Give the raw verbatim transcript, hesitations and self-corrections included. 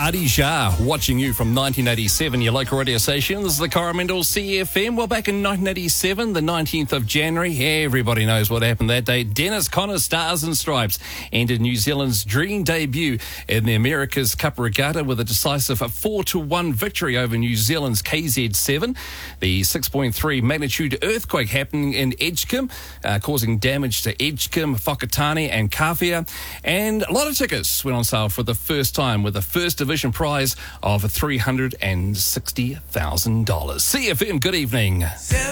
Adi Shah, watching you from nineteen eighty-seven, your local radio station. This is the Coromandel C F M. Well, back in nineteen eighty-seven, the nineteenth of January, everybody knows what happened that day. Dennis Conner, Stars and Stripes, ended New Zealand's dream debut in the America's Cup Regatta with a decisive four to one victory over New Zealand's K Z seven. The six point three magnitude earthquake happening in Edgecombe, uh, causing damage to Edgecombe, Whakatane and Kawhia. And a lot of tickets went on sale for the first time with a first division prize of three hundred sixty thousand dollars. C F M, good evening.